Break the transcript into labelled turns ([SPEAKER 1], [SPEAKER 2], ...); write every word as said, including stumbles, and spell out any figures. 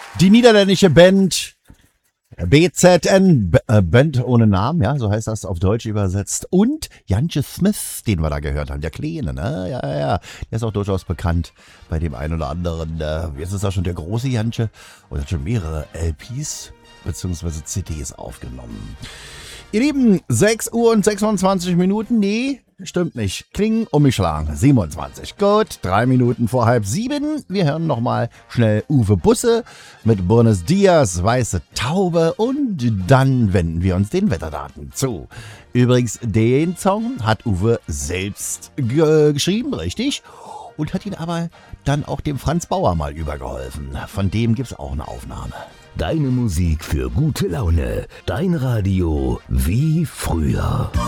[SPEAKER 1] Die niederländische Band B Z N, B äh, Band ohne Namen, ja, so heißt das auf Deutsch übersetzt. Und Jantje Smith, den wir da gehört haben, der Kleine, ne? Ja, ja, ja. Der ist auch durchaus bekannt bei dem einen oder anderen. Äh, jetzt ist er schon der große Jantje und hat schon mehrere L Ps bzw. C Ds aufgenommen. Ihr Lieben, sechs Uhr und sechsundzwanzig Minuten, nee, stimmt nicht. Klingen umgeschlagen, siebenundzwanzig. Gut, drei Minuten vor halb sieben. Wir hören nochmal schnell Uwe Busse mit Buenos Dias, Weiße Taube und dann wenden wir uns den Wetterdaten zu. Übrigens, den Song hat Uwe selbst ge- geschrieben, richtig? Und hat ihn aber dann auch dem Franz Bauer mal übergeholfen. Von dem gibt's auch eine Aufnahme.
[SPEAKER 2] Deine Musik für gute Laune. Dein Radio wie früher.